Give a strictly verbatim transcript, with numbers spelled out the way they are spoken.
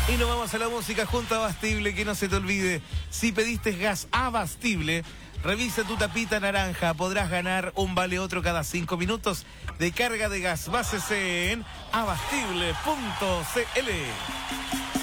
Y nos vamos a la música junto a Abastible, que no se te olvide, si pediste gas Abastible, revisa tu tapita naranja, podrás ganar un vale otro cada cinco minutos de carga de gas. Básese en abastible punto c l.